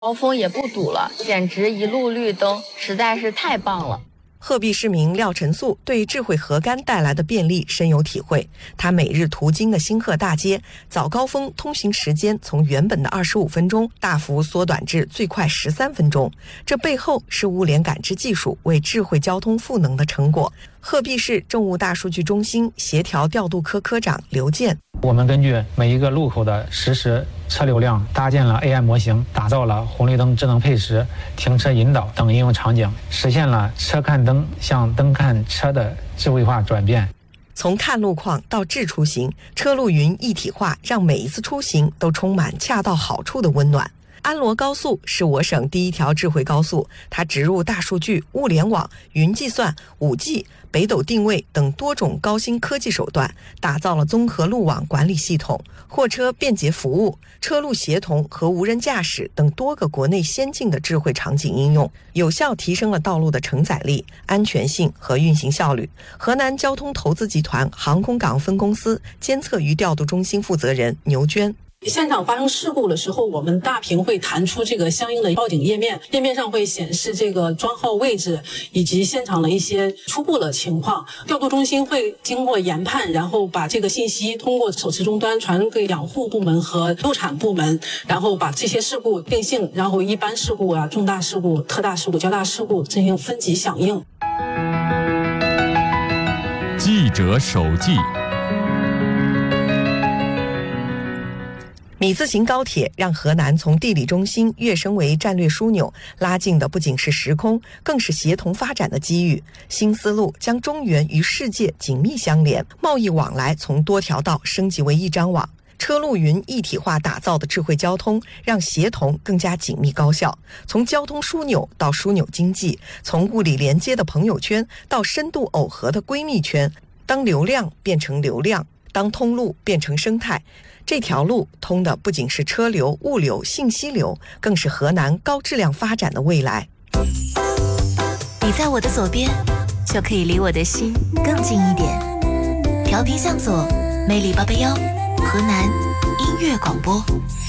高峰也不堵了，简直一路绿灯，实在是太棒了。 鹤壁市民廖晨素对智慧河杆带来的便利深有体会。他每日途经的新鹤大街，早高峰通行时间从原本的25分钟大幅缩短至最快13分钟。这背后是物联感知技术为智慧交通赋能的成果。鹤壁市政务大数据中心协调调度科科长刘健： 我们根据每一个路口的实时车流量，搭建了 AI 模型，打造了红绿灯智能配时、停车引导等应用场景，实现了车看灯向灯看车的智慧化转变。 从看路况到智出行，车路云一体化，让每一次出行都充满恰到好处的温暖。安罗高速是我省第一条智慧高速，它植入大数据、物联网、云计算、5G、北斗定位等多种高新科技手段，打造了综合路网管理系统、货车便捷服务、车路协同和无人驾驶等多个国内先进的智慧场景应用，有效提升了道路的承载力、安全性和运行效率。河南交通投资集团航空港分公司监测与调度中心负责人牛娟： 现场发生事故的时候，我们大屏会弹出这个相应的报警页面，页面上会显示这个桩号位置以及现场的一些初步的情况。调度中心会经过研判，然后把这个信息通过手持终端传给养护部门和路产部门，然后把这些事故定性，然后一般事故啊、重大事故、特大事故、较大事故进行分级响应。 记者手记。 米字形高铁让河南从地理中心跃升为战略枢纽，拉近的不仅是时空，更是协同发展的机遇。新思路将中原与世界紧密相连，贸易往来从多条道升级为一张网。车路云一体化打造的智慧交通，让协同更加紧密高效。从交通枢纽到枢纽经济，从物理连接的朋友圈到深度耦合的闺蜜圈，当流量变成流量，当通路变成生态，这条路通的不仅是车流、物流、信息流，更是河南高质量发展的未来。 你在我的左边，就可以离我的心更近一点。调频向左，魅力881，河南音乐广播。